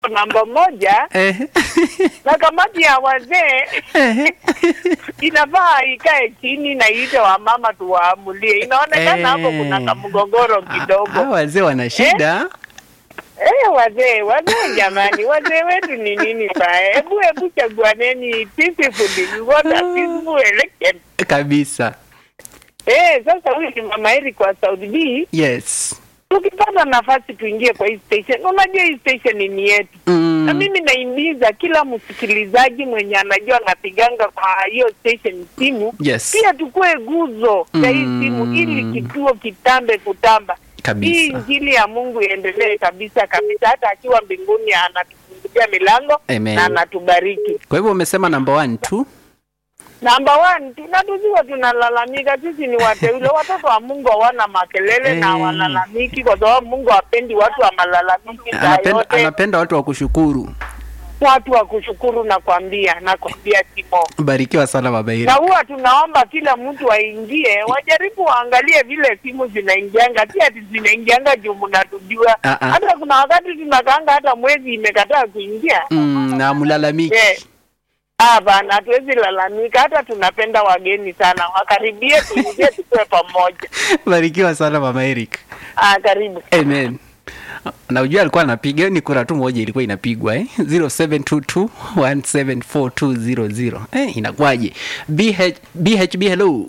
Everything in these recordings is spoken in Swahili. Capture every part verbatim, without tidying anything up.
namba moja Eh. na kamati ya wazee inafaa ikae chini na ite wa mama tuwaamulie. Inaonekana hapo Eh. kuna kamgogoro kidogo. Ah, wazee wana shida. Eh, wazee, wazee jamani, wazee wetu ni nini baya? Hebu hebu chaguaneni peacefully. We want a peaceful election. Kabisa. Eh, sasa huyu ni Mama Eri kwa Saudi B. Yes. Tukipata nafasi tuingie kwa hii station. Unajua hii station ni yetu. Mm. Na mimi naimiza kila msikilizaji mwenye anajua anapiganga kwa hiyo station simu. Yes. Pia tukue guzo ya hii simu ili kituo kitambe kutamba. Kabisa. Hii injili ya Mungu iendelee kabisa kabisa, hata akiwa mbinguni anatufungulia milango. Amen. Na anatubariki. Kwa hivyo umesema number one tu. Number one, tunatuziwa tunalalamika, sisi ni wateule, watoto wa Mungu hawana makelele Hey. na walalamiki kwa sababu Mungu hapendi watu wa malalamiki. Anapenda, anapenda watu wa kushukuru. Watu wa kushukuru na kuambia na kuambia Timo. Barikiwa sana Baba Eri. Na huwa tunaomba kila mtu aingie, wajaribu waangalie vile simu zinaingianga, si ati zinaingianga juu mnatujua. Uh-uh. Hata kuna wakati tunakaanga hata mwezi imekataa kuingia. Mm, na mlalamiki. Yeah. Ah bana, hatuwezi lalamika, hata tunapenda wageni sana. Wakaribie tuingie tukue pamoja. Barikiwa sana Mama Eric. Ah, karibu. Amen. Na ujua alikuwa anapiga ni kura tu moja ilikuwa inapigwa eh zero seven two two one seven four two zero zero. Eh, inakuwaje? B H B H B hello.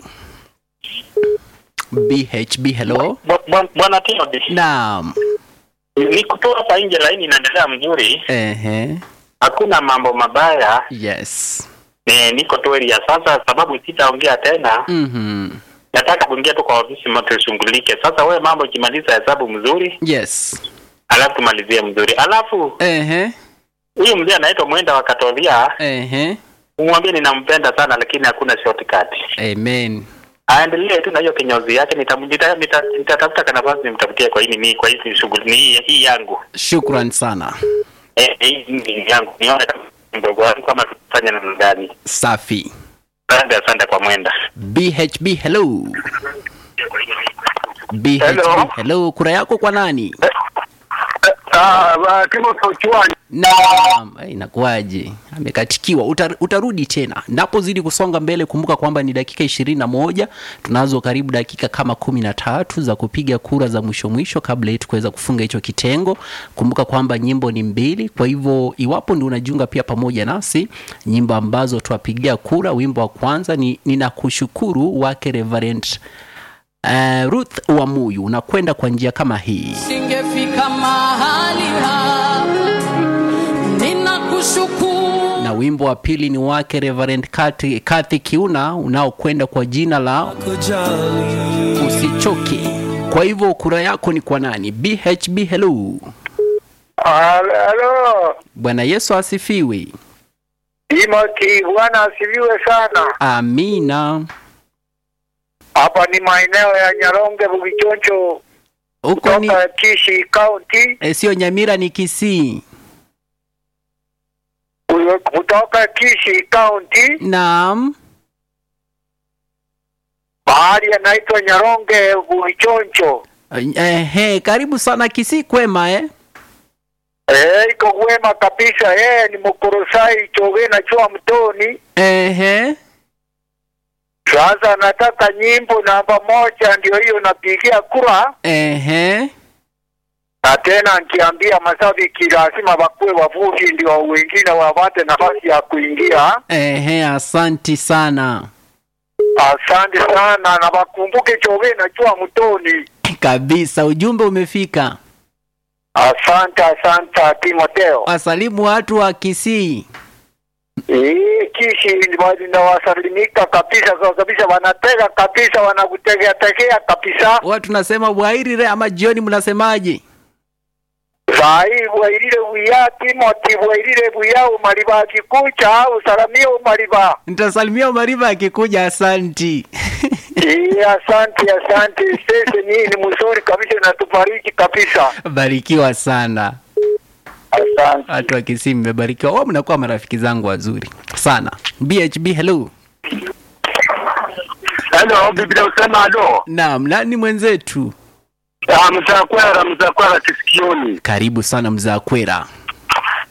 B H B hello. Bwana Timo. Naam. Nikutoa hapa nje, laini inaendelea mzuri. Ehe. Hakuna mambo mabaya. Yes. Ne, niko tu area sasa, sababu sitaongea tena. Mhm. Nataka kuingia tu kwa ofisi moto shungulike. Sasa wewe mambo kimaliza hesabu mzuri. Yes. Alafu tumalizie mzuri. Alafu Ehe. huyu mzee anaitwa Mwenda wa Katolia. Ehe. Umwambie ninampenda sana lakini hakuna shortcut. Amen. Aendelee tu na hiyo kinyozi yake, nitamjita nitatafuta kana nafasi nimtafutie kwa hii ni kwa hii shughuli ni hii yangu. Shukran sana. Eh, hii ni yangu. Nione kama mdogo wangu kama tufanye namna gani. Safi. Asante, asante kwa Mwenda. B H B hello. B H B Hello. hello, kura yako kwa nani? Ah, Timo Sochwani. Naam, eh, inakuwaje? Amekatikiwa. Utar, utarudi tena. Napozidi kusonga mbele, kumbuka kwamba ni dakika ishirini na moja. Tunazo karibu dakika kama kumi na tatu za kupiga kura za mwisho mwisho kabla yetu kuweza kufunga hicho kitengo. Kumbuka kwamba nyimbo ni mbili. Kwa hivyo iwapo ndio unajiunga pia pamoja nasi, nyimbo ambazo tuwapigia kura, wimbo wa kwanza ni Ninakushukuru wake Reverend Uh, Ruth Wamuyu, unakwenda kwa njia kama hii. Singefika mahali hapa, ninakushukuru. Na wimbo wa pili ni wake Reverend Kathy, Kathy Kiuna unaokwenda kwa jina la Usichoke. Kwa hivyo kura yako ni kwa nani? B H B hello. Hello. Bwana Yesu asifiwe. Timothy, Bwana asifiwe sana. Amina. Hapa ni maeneo ya Nyaronge Bugichoncho. Uko ni kutoka Kisii County. e, sio Nyamira, ni Kisii. Kutoka Kisii County. Naam. Bahari anaitwa Nyaronge Bugichoncho. Ehe, karibu sana Kisii, kwema eh? Eh, iko kwema kabisa. Eh, ni Mkorosai Choge na Chua Mtoni. Ehe. Sasa nataka nyimbo namba moja ndio hiyo napigia kura. Ehe. Na tena nikiambia mashabiki lazima bakue wavuvi ndio wengine wapate nafasi ya kuingia. Ehe, asanti sana. Asante sana na bakumbuke Choge na Chua Mtoni. Kabisa, ujumbe umefika. Asante, asante Timotheo. Wasalimu watu wa Kisii. Eh, Kisii ni na wasalimika kabisa kabisa, wanatega kabisa, wanakutegea tegea kabisa. Watu nasema bwairire ama jioni mnasemaje? Sai bwairire buya Timothy, bwairire buya umaliba kikucha usalamia umaliba. Nitasalimia Mariba akikuja, asanti. Eh, asante, asante. Sisi ni ni mzuri kabisa na tubariki kabisa. Barikiwa sana. Asante. Watu wa Kisii mmebarikiwa. Wao mnakuwa marafiki zangu wazuri sana. B H B hello. Hello, Biblia usema halo. Naam, nani mwenzetu? Ah, Mzakwera, Mzakwera Kisikioni. Karibu sana Mzakwera.